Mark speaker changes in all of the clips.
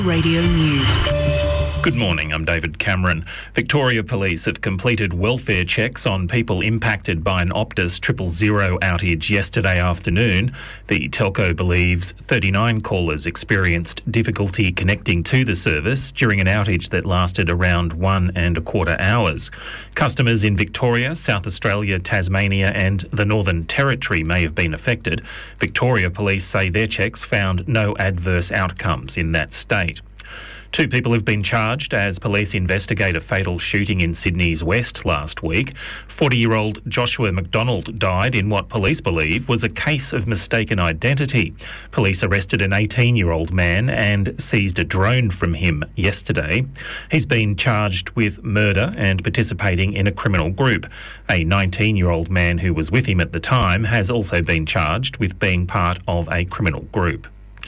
Speaker 1: Radio News.
Speaker 2: Good morning, I'm David Cameron. Victoria Police have completed welfare checks on people impacted by an Optus 000 outage yesterday afternoon. The telco believes 39 callers experienced difficulty connecting to the service during an outage that lasted around 1.25 hours. Customers in Victoria, South Australia, Tasmania and the Northern Territory may have been affected. Victoria Police say their checks found no adverse outcomes in that state. 2 people have been charged as police investigate a fatal shooting in Sydney's West last week. 40-year-old Joshua McDonald died in what police believe was a case of mistaken identity. Police arrested an 18-year-old man and seized a drone from him yesterday. He's been charged with murder and participating in a criminal group. A 19-year-old man who was with him at the time has also been charged with being part of a criminal group.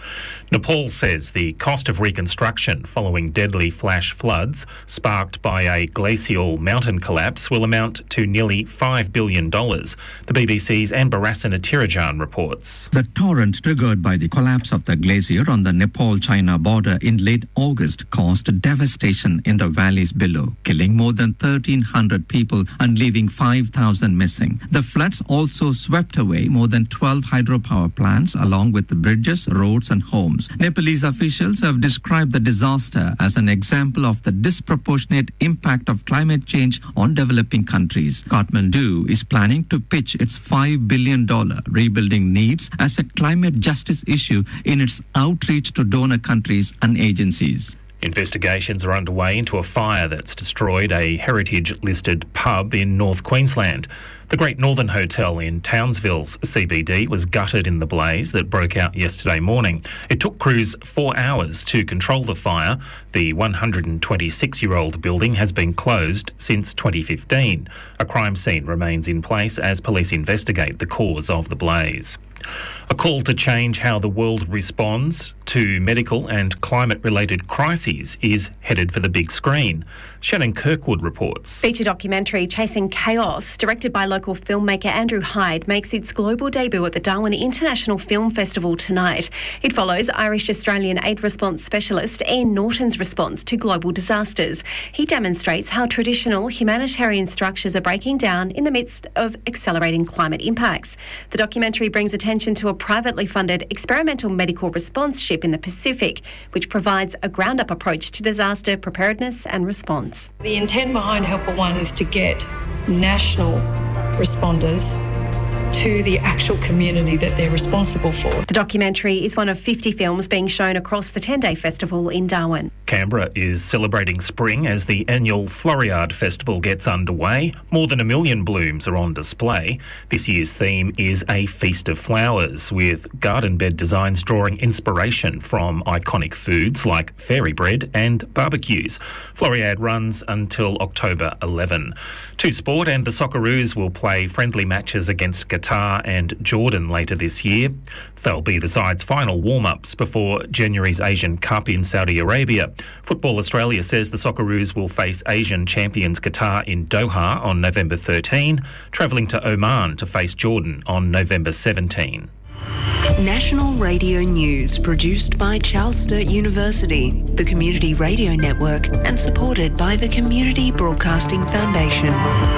Speaker 2: Nepal says the cost of reconstruction following deadly flash floods sparked by a glacial mountain collapse will amount to nearly $5 billion. The BBC's Anbarasan Atirajan reports.
Speaker 3: The torrent triggered by the collapse of the glacier on the Nepal-China border in late August caused devastation in the valleys below, killing more than 1,300 people and leaving 5,000 missing. The floods also swept away more than 12 hydropower plants along with the bridges, roads and homes. Nepalese officials have described the disaster as an example of the disproportionate impact of climate change on developing countries. Kathmandu is planning to pitch its $5 billion rebuilding needs as a climate justice issue in its outreach to donor countries and agencies.
Speaker 2: Investigations are underway into a fire that's destroyed a heritage-listed pub in North Queensland. The Great Northern Hotel in Townsville's CBD was gutted in the blaze that broke out yesterday morning. It took crews 4 hours to control the fire. The 126-year-old building has been closed since 2015. A crime scene remains in place as police investigate the cause of the blaze. A call to change how the world responds to medical and climate-related crises is headed for the big screen. Shannon Kirkwood reports.
Speaker 4: Feature documentary Chasing Chaos, directed by local filmmaker Andrew Hyde, makes its global debut at the Darwin International Film Festival tonight. It follows Irish-Australian aid response specialist Ian Norton's response to global disasters. He demonstrates how traditional humanitarian structures are breaking down in the midst of accelerating climate impacts. The documentary brings attention to a privately funded experimental medical response ship in the Pacific, which provides a ground-up approach to disaster preparedness and response.
Speaker 5: The intent behind Helper One is to get national responders to the actual community that they're responsible for.
Speaker 4: The documentary is one of 50 films being shown across the 10-day festival in Darwin.
Speaker 2: Canberra is celebrating spring as the annual Floriade Festival gets underway. More than 1 million blooms are on display. This year's theme is a feast of flowers, with garden bed designs drawing inspiration from iconic foods like fairy bread and barbecues. Floriade runs until October 11. To sport, and the Socceroos will play friendly matches against Qatar and Jordan later this year. They'll be the side's final warm-ups before January's Asian Cup in Saudi Arabia. Football Australia says the Socceroos will face Asian champions Qatar in Doha on November 13, travelling to Oman to face Jordan on November 17.
Speaker 1: National Radio News, produced by Charles Sturt University, the Community Radio Network, and supported by the Community Broadcasting Foundation.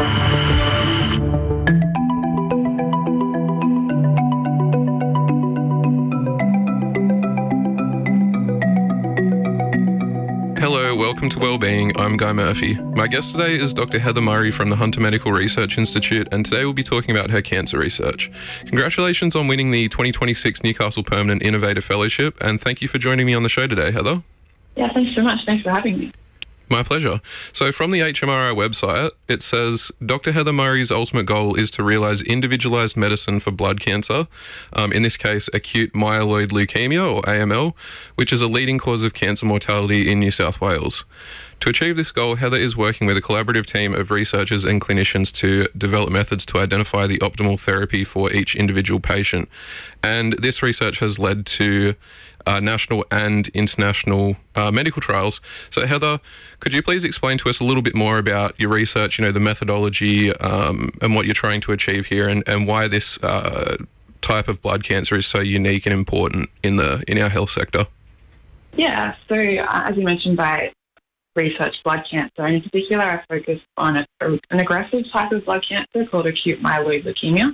Speaker 6: Hello, welcome to Wellbeing. I'm Guy Murphy. My guest today is Dr. Heather Murray from the Hunter Medical Research Institute, and today we'll be talking about her cancer research. Congratulations on winning the 2026 Newcastle Permanent Innovator Fellowship, and thank you for joining me on the show today, Heather.
Speaker 7: Yeah, thanks so much. Thanks for having me.
Speaker 6: My pleasure. So from the HMRI website, it says, Dr. Heather Murray's ultimate goal is to realise individualised medicine for blood cancer, in this case, acute myeloid leukemia, or AML, which is a leading cause of cancer mortality in New South Wales. To achieve this goal, Heather is working with a collaborative team of researchers and clinicians to develop methods to identify the optimal therapy for each individual patient. And this research has led to national and international medical trials. So Heather, could you please explain to us a little bit more about your research, the methodology and what you're trying to achieve here, and why this type of blood cancer is so unique and important in our health sector?
Speaker 7: Yeah, so as you mentioned, by research blood cancer, and in particular I focus on an aggressive type of blood cancer called acute myeloid leukemia.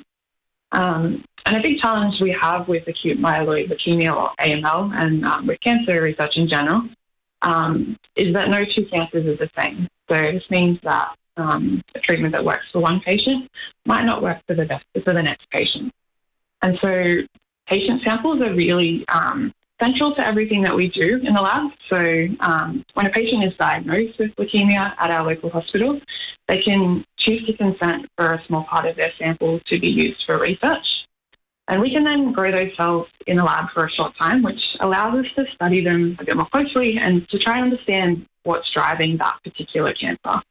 Speaker 7: And a big challenge we have with acute myeloid leukemia, or AML, and with cancer research in general, is that no two cancers are the same. So this means that a treatment that works for one patient might not work for the next patient. And so patient samples are really central to everything that we do in the lab. So when a patient is diagnosed with leukemia at our local hospital, they can choose to consent for a small part of their sample to be used for research. And we can then grow those cells in the lab for a short time, which allows us to study them a bit more closely and to try and understand what's driving that particular cancer.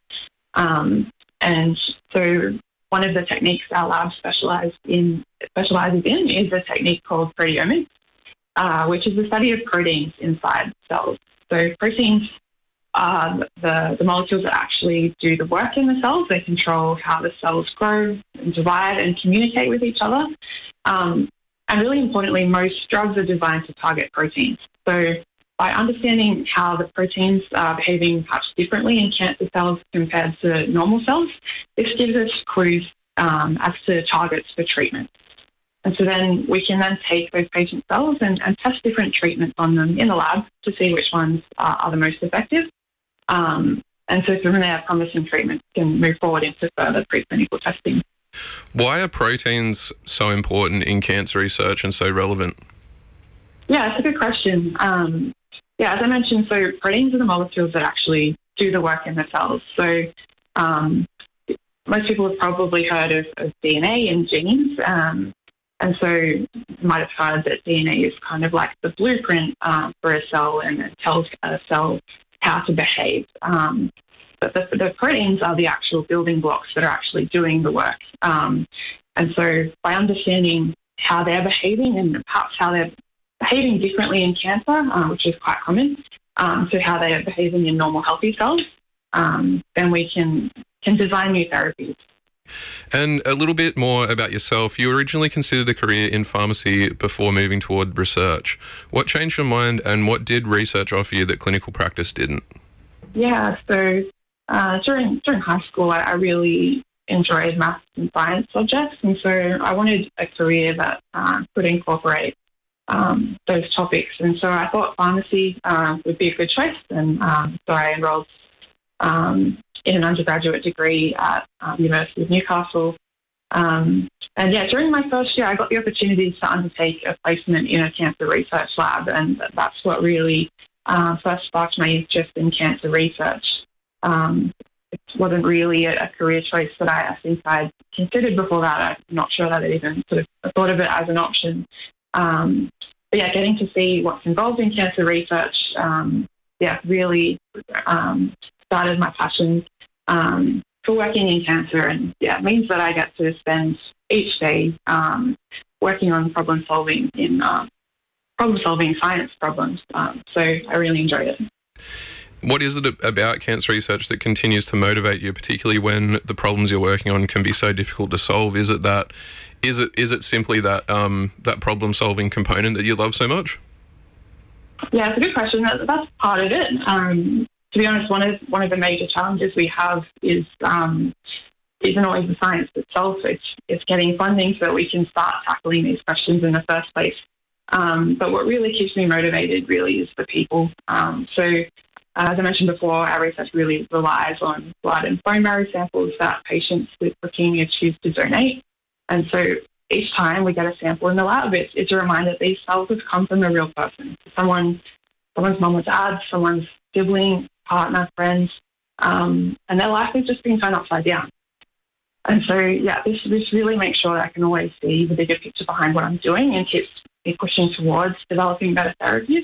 Speaker 7: And so one of the techniques our lab specializes in is a technique called proteomics, which is the study of proteins inside cells. So proteins are the molecules that actually do the work in the cells. They control how the cells grow and divide and communicate with each other. And really importantly, most drugs are designed to target proteins. So by understanding how the proteins are behaving perhaps differently in cancer cells compared to normal cells, this gives us clues as to targets for treatment. And so then we can then take those patient cells and test different treatments on them in the lab to see which ones are the most effective. And so from there, promising treatments can move forward into further preclinical testing.
Speaker 6: Why are proteins so important in cancer research and so relevant?
Speaker 7: Yeah, it's a good question. As I mentioned, so proteins are the molecules that actually do the work in the cells. So most people have probably heard of DNA and genes. And so you might have heard that DNA is kind of like the blueprint for a cell, and it tells a cell how to behave. But the proteins are the actual building blocks that are actually doing the work. And so by understanding how they're behaving, and perhaps how they're behaving differently in cancer, which is quite common, to how they are behaving in normal healthy cells, then we can design new therapies.
Speaker 6: And a little bit more about yourself. You originally considered a career in pharmacy before moving toward research. What changed your mind, and what did research offer you that clinical practice didn't?
Speaker 7: Yeah, so during high school, I really enjoyed maths and science subjects, and so I wanted a career that could incorporate those topics. And so I thought pharmacy would be a good choice, and so I enrolled in an undergraduate degree at University of Newcastle. And during my first year, I got the opportunity to undertake a placement in a cancer research lab, and that's what really first sparked my interest in cancer research. It wasn't really a career choice that I think I'd considered before that. I'm not sure that I even sort of thought of it as an option. But getting to see what's involved in cancer research, really started my passion for working in cancer, and it means that I get to spend each day working on problem-solving science problems. So I really enjoyed it.
Speaker 6: What is it about cancer research that continues to motivate you, particularly when the problems you're working on can be so difficult to solve? Is it simply that that problem-solving component that you love so much?
Speaker 7: Yeah, it's a good question. That's part of it. To be honest, one of the major challenges we have isn't always the science itself. It's getting funding so that we can start tackling these questions in the first place. But what really keeps me motivated really is the people. As I mentioned before, our research really relies on blood and bone marrow samples that patients with leukemia choose to donate. And so each time we get a sample in the lab, it's a reminder that these cells have come from a real person, someone's mum or dad, someone's sibling, partner, friends, and their life has just been turned upside down. And so, this really makes sure that I can always see the bigger picture behind what I'm doing and keeps me pushing towards developing better therapies.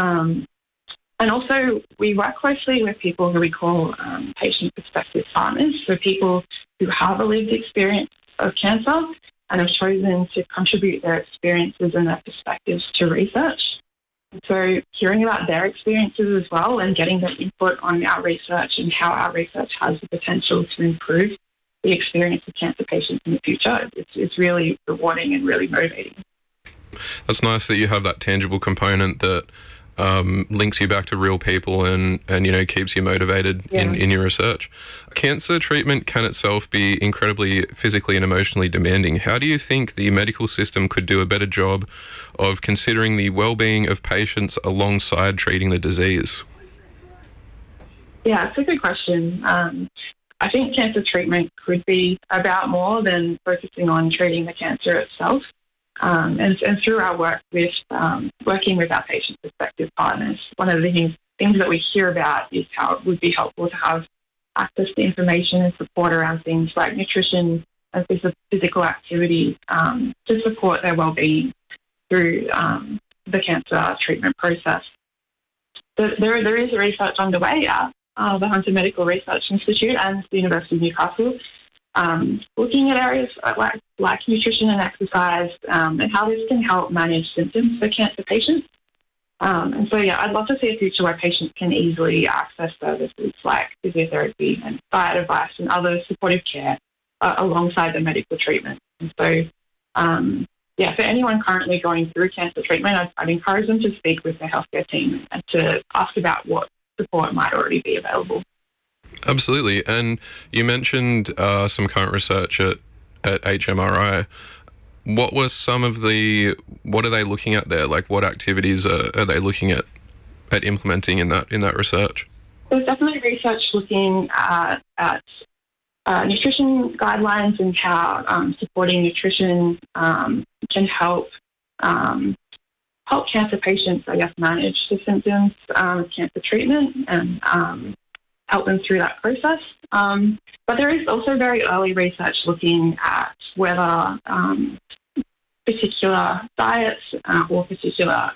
Speaker 7: And also, we work closely with people who we call patient perspective partners, so people who have a lived experience of cancer and have chosen to contribute their experiences and their perspectives to research. So hearing about their experiences as well and getting their input on our research and how our research has the potential to improve the experience of cancer patients in the future, it's really rewarding and really motivating.
Speaker 6: That's nice that you have that tangible component that links you back to real people and keeps you motivated in your research. Cancer treatment can itself be incredibly physically and emotionally demanding. How do you think the medical system could do a better job of considering the well-being of patients alongside treating the disease?
Speaker 7: Yeah, it's a good question. I think cancer treatment could be about more than focusing on treating the cancer itself. And through our work with working with our patient prospective partners, one of the things that we hear about is how it would be helpful to have access to information and support around things like nutrition and physical activity to support their well-being through the cancer treatment process. There is research underway at the Hunter Medical Research Institute and the University of Newcastle, looking at areas like nutrition and exercise and how this can help manage symptoms for cancer patients. I'd love to see a future where patients can easily access services like physiotherapy and diet advice and other supportive care alongside the medical treatment. And so, for anyone currently going through cancer treatment, I'd encourage them to speak with their healthcare team and to ask about what support might already be available.
Speaker 6: Absolutely. And you mentioned some current research at HMRI. What are they looking at there? Like, what activities are they looking at implementing in that research?
Speaker 7: There's definitely research looking at nutrition guidelines and how supporting nutrition can help cancer patients, manage the symptoms of cancer treatment and help them through that process. But there is also very early research looking at whether particular diets or particular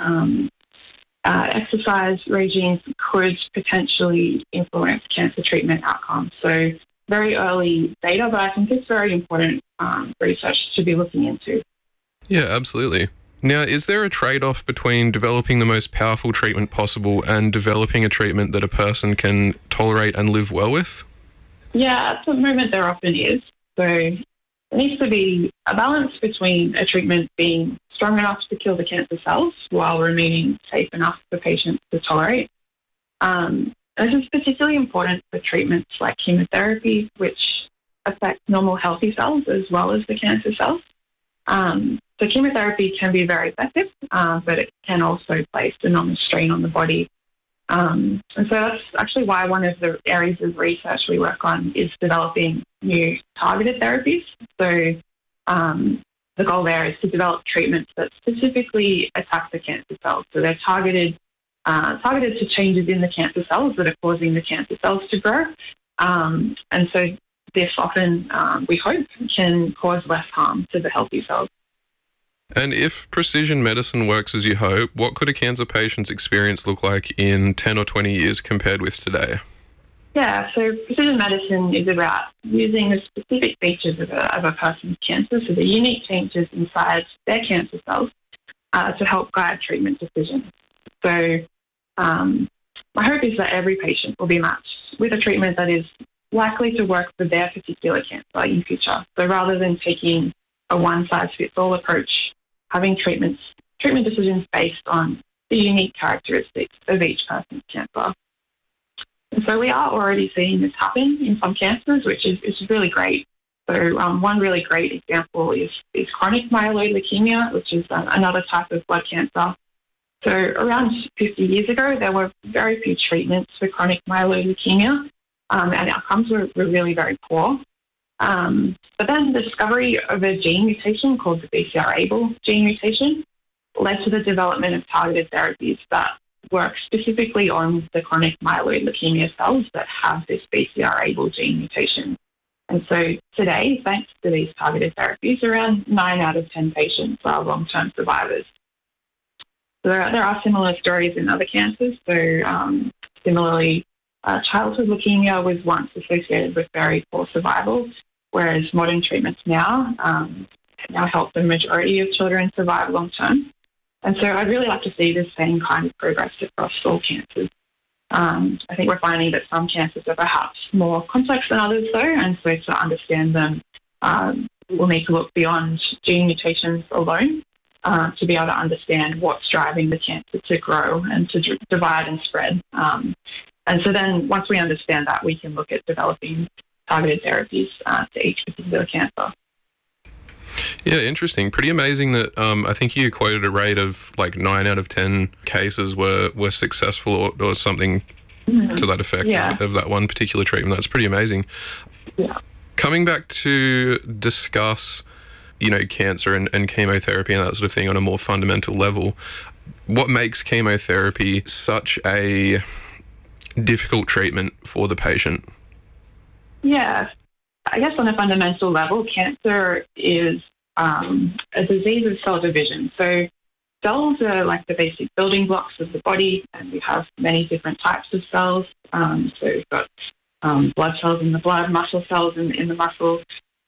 Speaker 7: exercise regimes could potentially influence cancer treatment outcomes. So very early data, but I think it's very important research to be looking into.
Speaker 6: Yeah, absolutely. Now, is there a trade-off between developing the most powerful treatment possible and developing a treatment that a person can tolerate and live well with?
Speaker 7: Yeah, at the moment there often is. So there needs to be a balance between a treatment being strong enough to kill the cancer cells while remaining safe enough for patients to tolerate. This is particularly important for treatments like chemotherapy, which affect normal healthy cells as well as the cancer cells. So chemotherapy can be very effective, but it can also place enormous strain on the body. And so that's actually why one of the areas of research we work on is developing new targeted therapies. So the goal there is to develop treatments that specifically attack the cancer cells. So they're targeted to changes in the cancer cells that are causing the cancer cells to grow. And so this often, we hope, can cause less harm to the healthy cells.
Speaker 6: And if precision medicine works as you hope, what could a cancer patient's experience look like in 10 or 20 years compared with today?
Speaker 7: Yeah, so precision medicine is about using the specific features of a person's cancer, so the unique changes inside their cancer cells, to help guide treatment decisions. So my hope is that every patient will be matched with a treatment that is likely to work for their particular cancer in future. So rather than taking a one-size-fits-all approach, having treatment decisions based on the unique characteristics of each person's cancer. And so we are already seeing this happen in some cancers, which is really great. So one really great example is chronic myeloid leukemia, which is another type of blood cancer. So around 50 years ago, there were very few treatments for chronic myeloid leukemia, and outcomes were really very poor. But then the discovery of a gene mutation called the BCR-ABL gene mutation led to the development of targeted therapies that work specifically on the chronic myeloid leukemia cells that have this BCR-ABL gene mutation. And so today, thanks to these targeted therapies, around 9 out of 10 patients are long-term survivors. So there are similar stories in other cancers. So similarly, childhood leukemia was once associated with very poor survival, whereas modern treatments now help the majority of children survive long term. And so I'd really like to see the same kind of progress across all cancers. I think we're finding that some cancers are perhaps more complex than others, though, and so to understand them, we'll need to look beyond gene mutations alone. to be able to understand what's driving the cancer to grow and to divide and spread. And so then once we understand that, we can look at developing targeted therapies to each particular cancer.
Speaker 6: Yeah, interesting. Pretty amazing that I think you quoted a rate of like 9 out of 10 cases were successful or something to that effect of that one particular treatment. That's pretty amazing.
Speaker 7: Yeah.
Speaker 6: Coming back to discuss, cancer and chemotherapy and that sort of thing on a more fundamental level, what makes chemotherapy such a difficult treatment for the patient?
Speaker 7: Yeah, I guess on a fundamental level, cancer is a disease of cell division. So cells are like the basic building blocks of the body, and we have many different types of cells. So we've got blood cells in the blood, muscle cells in the muscle,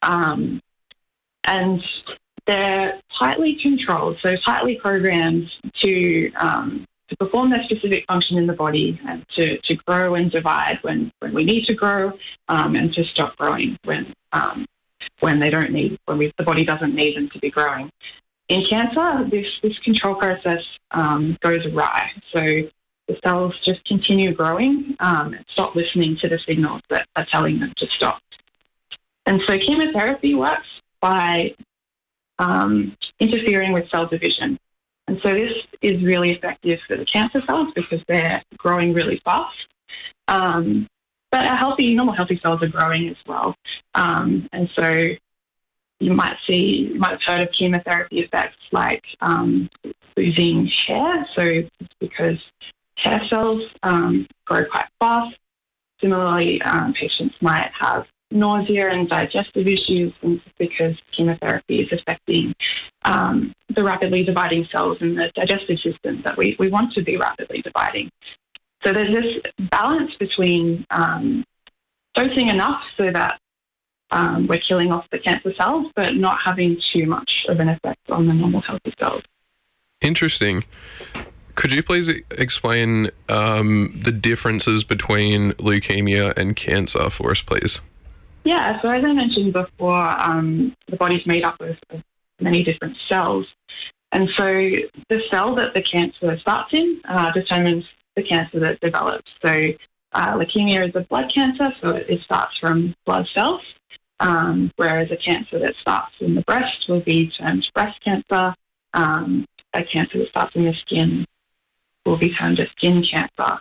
Speaker 7: and they're tightly controlled, so tightly programmed to perform their specific function in the body and to grow and divide when we need to grow, and to stop growing when they don't need, the body doesn't need them to be growing. In cancer, this control process goes awry. So the cells just continue growing and stop listening to the signals that are telling them to stop. And so chemotherapy works by interfering with cell division. And so this is really effective for the cancer cells because they're growing really fast. But our normal healthy cells are growing as well. And so you might have heard of chemotherapy effects like losing hair. So it's because hair cells grow quite fast. Similarly, patients might have nausea and digestive issues, and because chemotherapy is affecting the rapidly dividing cells in the digestive system that we want to be rapidly dividing. So there's this balance between dosing enough so that we're killing off the cancer cells, but not having too much of an effect on the normal healthy cells. Interesting.
Speaker 6: Could you please explain the differences between leukemia and cancer for us, please?
Speaker 7: Yeah, so as I mentioned before, the body's made up of many different cells. And so the cell that the cancer starts in determines the cancer that develops. So leukemia is a blood cancer, so it starts from blood cells, whereas a cancer that starts in the breast will be termed breast cancer. A cancer that starts in the skin will be termed a skin cancer.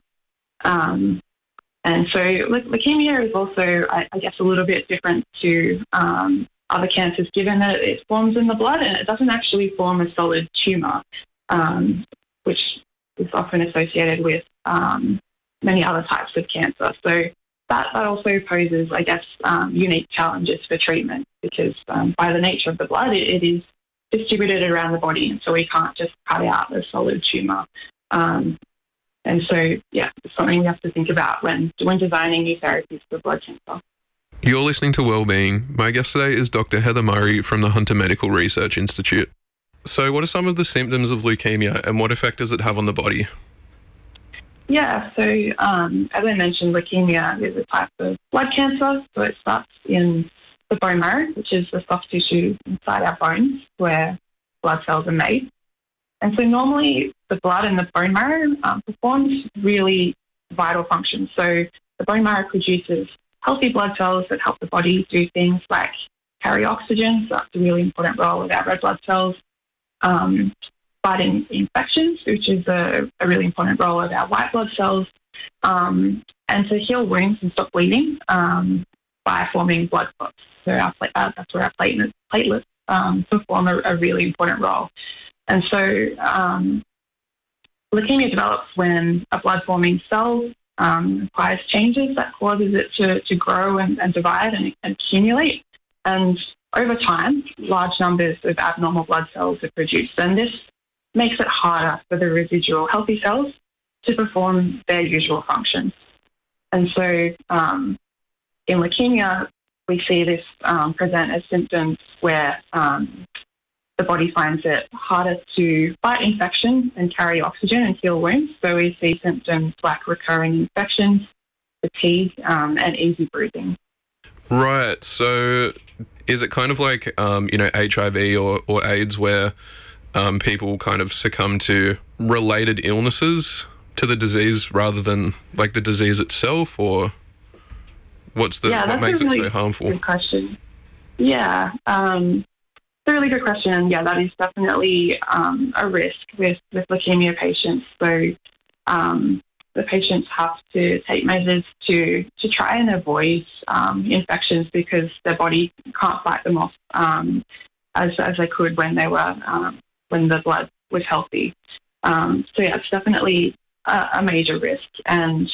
Speaker 7: And so leukemia is also, I guess, a little bit different to other cancers, given that it forms in the blood and it doesn't actually form a solid tumour, which is often associated with many other types of cancer. So that also poses, I guess, unique challenges for treatment because by the nature of the blood, it is distributed around the body, and so we can't just cut out a solid tumour. And so, yeah, it's something we have to think about when designing new therapies for blood cancer.
Speaker 6: You're listening to Wellbeing. My guest today is Dr. Heather Murray from the Hunter Medical Research Institute. So what are some of the symptoms of leukemia and what effect does it have on the body?
Speaker 7: Yeah, so as I mentioned, leukemia is a type of blood cancer. So it starts in the bone marrow, which is the soft tissue inside our bones where blood cells are made. And so normally the blood in the bone marrow performs really vital functions. So the bone marrow produces healthy blood cells that help the body do things like carry oxygen. So that's a really important role of our red blood cells. Fighting infections, which is a really important role of our white blood cells. And to heal wounds and stop bleeding by forming blood clots. So that's where our platelets perform a really important role. And so leukemia develops when a blood-forming cell requires changes that causes it to grow and divide and accumulate. And over time, large numbers of abnormal blood cells are produced. And this makes it harder for the residual healthy cells to perform their usual functions. And so in leukemia, we see this present as symptoms where the body finds it harder to fight infection and carry oxygen and heal wounds. So we see symptoms like recurring infections, fatigue, and easy bruising.
Speaker 6: Right. So is it kind of like, HIV or AIDS where people kind of succumb to related illnesses to the disease rather than like the disease itself, or what makes it so harmful?
Speaker 7: Good question. Yeah, it's a really good question. And yeah, that is definitely a risk with leukemia patients. So the patients have to take measures to try and avoid infections because their body can't fight them off as they could when they were when the blood was healthy. So yeah, it's definitely a major risk. And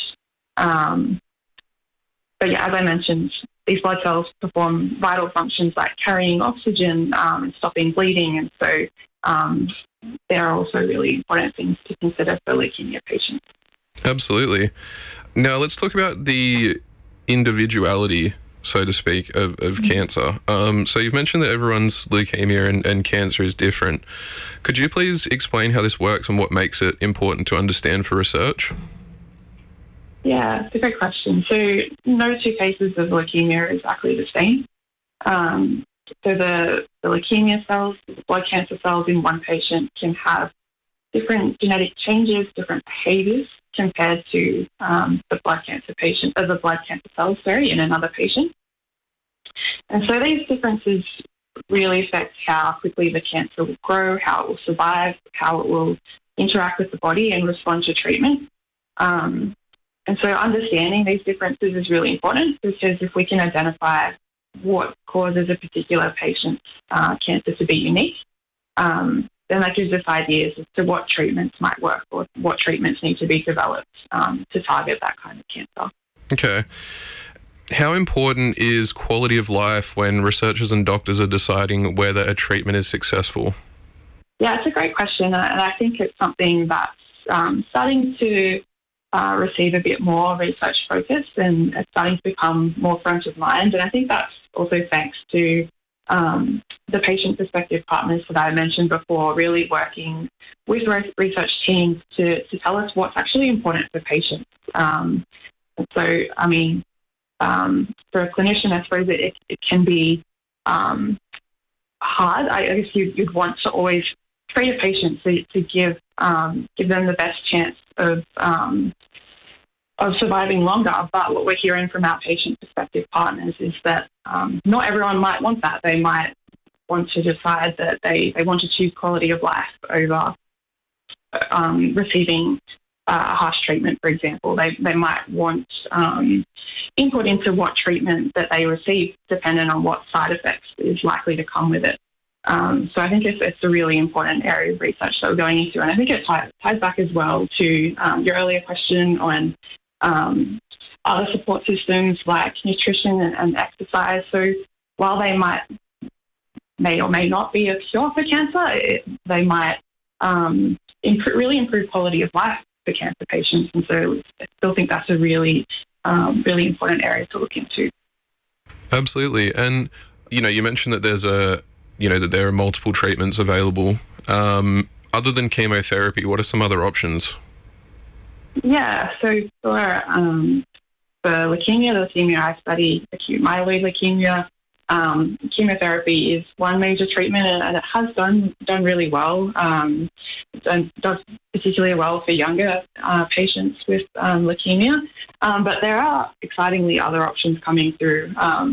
Speaker 7: but yeah, as I mentioned, these blood cells perform vital functions like carrying oxygen and stopping bleeding, and so there are also really important things to consider for leukemia patients.
Speaker 6: Absolutely. Now let's talk about the individuality, so to speak, of cancer. So you've mentioned that everyone's leukemia and cancer is different. Could you please explain how this works and what makes it important to understand for research?
Speaker 7: Yeah, it's a great question. So no two cases of leukemia are exactly the same. So the leukemia cells, the blood cancer cells in one patient can have different genetic changes, different behaviours compared to the blood cancer cells, in another patient. And so these differences really affect how quickly the cancer will grow, how it will survive, how it will interact with the body and respond to treatment. And so understanding these differences is really important, because if we can identify what causes a particular patient's cancer to be unique, then that gives us ideas as to what treatments might work or what treatments need to be developed to target that kind of cancer.
Speaker 6: Okay. How important is quality of life when researchers and doctors are deciding whether a treatment is successful?
Speaker 7: Yeah, it's a great question, and I think it's something that's starting to receive a bit more research focus, and it's starting to become more front of mind. And I think that's also thanks to the patient perspective partners that I mentioned before, really working with research teams to tell us what's actually important for patients. So, I mean, for a clinician, I suppose it can be hard. I guess you'd want to always treat a patient to give them the best chance of surviving longer. But what we're hearing from our patient perspective partners is that not everyone might want that. They might want to decide that they want to choose quality of life over receiving harsh treatment, for example. They might want input into what treatment that they receive, depending on what side effects is likely to come with it. So I think it's a really important area of research that we're going into, and I think it ties back as well to your earlier question on other support systems like nutrition and exercise. So while they may or may not be a cure for cancer, they might really improve quality of life for cancer patients, and so I still think that's a really important area to look into.
Speaker 6: Absolutely. And you mentioned that that there are multiple treatments available. Other than chemotherapy, what are some other options?
Speaker 7: Yeah, so for leukemia, the leukemia I study, acute myeloid leukemia, chemotherapy is one major treatment, and it has done really well. It does particularly well for younger patients with leukemia. But there are excitingly other options coming through.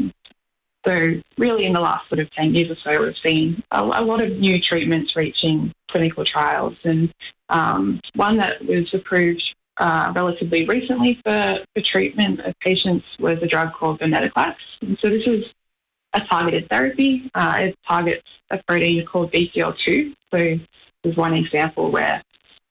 Speaker 7: So really in the last sort of 10 years or so, we've seen a lot of new treatments reaching clinical trials. And one that was approved relatively recently for treatment of patients was a drug called venetoclax. And so this is a targeted therapy. It targets a protein called BCL2. So there's one example where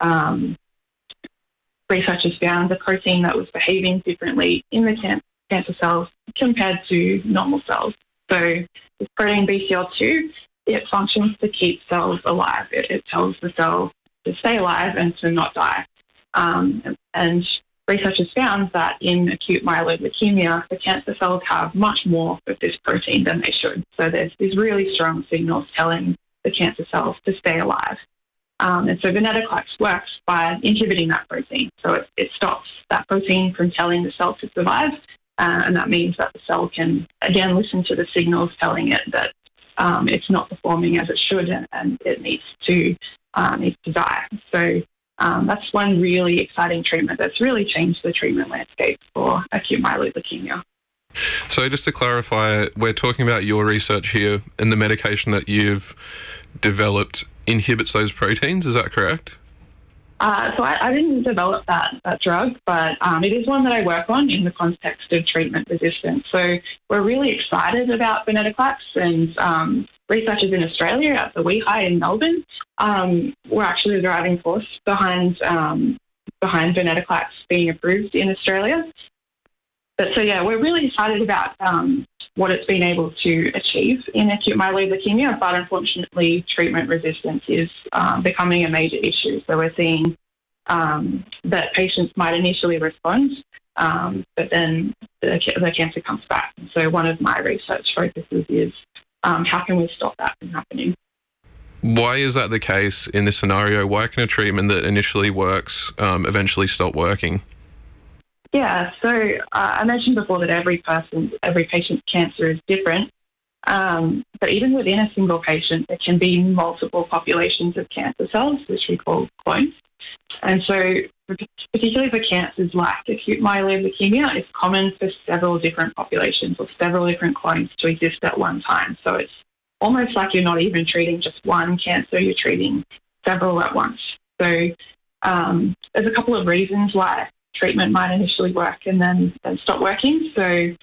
Speaker 7: researchers found a protein that was behaving differently in the cancer cells compared to normal cells. So this protein BCL2, it functions to keep cells alive. It tells the cell to stay alive and to not die. And researchers found that in acute myeloid leukemia, the cancer cells have much more of this protein than they should. So there's these really strong signals telling the cancer cells to stay alive. And so venetoclax works by inhibiting that protein. So it stops that protein from telling the cell to survive. And that means that the cell can, again, listen to the signals telling it that it's not performing as it should, and it needs to die. So that's one really exciting treatment that's really changed the treatment landscape for acute myeloid leukemia.
Speaker 6: So just to clarify, we're talking about your research here, and the medication that you've developed inhibits those proteins, is that correct?
Speaker 7: So I didn't develop that drug, but it is one that I work on in the context of treatment resistance. So we're really excited about venetoclax, and researchers in Australia at the WEHI in Melbourne were actually the driving force behind venetoclax being approved in Australia. But so yeah, we're really excited about what it's been able to achieve in acute myeloid leukemia, but unfortunately treatment resistance is becoming a major issue. So we're seeing that patients might initially respond, but then the cancer comes back. And so one of my research focuses is how can we stop that from happening?
Speaker 6: Why is that the case in this scenario? Why can a treatment that initially works eventually stop working?
Speaker 7: Yeah, so I mentioned before that every patient's cancer is different, but even within a single patient, there can be multiple populations of cancer cells, which we call clones. And so particularly for cancers like acute myeloid leukemia, it's common for several different populations or several different clones to exist at one time. So it's almost like you're not even treating just one cancer, you're treating several at once. So there's a couple of reasons why treatment might initially work and then stop working. So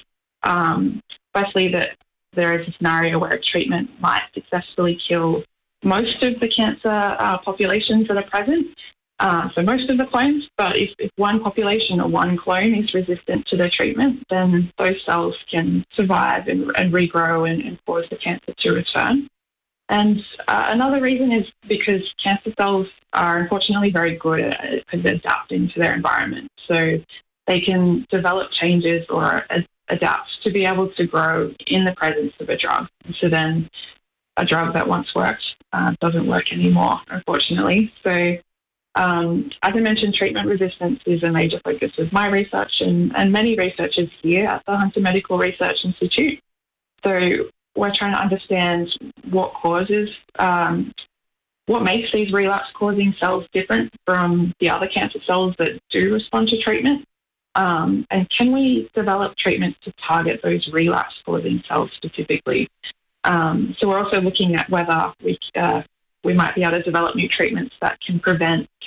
Speaker 7: firstly, that there is a scenario where a treatment might successfully kill most of the cancer populations that are present, so most of the clones, but if one population or one clone is resistant to the treatment, then those cells can survive and regrow and cause the cancer to return. And another reason is because cancer cells are unfortunately very good at adapting to their environment. So they can develop changes or adapt to be able to grow in the presence of a drug. And so then a drug that once worked doesn't work anymore, unfortunately. So as I mentioned, treatment resistance is a major focus of my research and many researchers here at the Hunter Medical Research Institute. So we're trying to understand what makes these relapse-causing cells different from the other cancer cells that do respond to treatment, and can we develop treatments to target those relapse-causing cells specifically? So we're also looking at whether we might be able to develop new treatments that can prevent